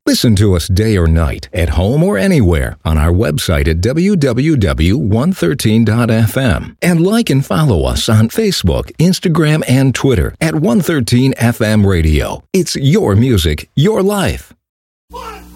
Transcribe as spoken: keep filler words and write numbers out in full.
Listen to us day or night, at home or anywhere, on our website at w w w dot one thirteen dot f m. And like and follow us on Facebook, Instagram, and Twitter at one thirteen F M Radio. It's your music, your life. One.